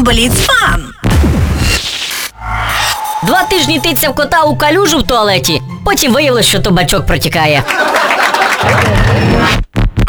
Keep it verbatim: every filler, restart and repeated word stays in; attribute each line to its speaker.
Speaker 1: Бліц-фан!
Speaker 2: Два тижні тицяв кота у калюжу в туалеті, потім виявилось, що то бачок протікає.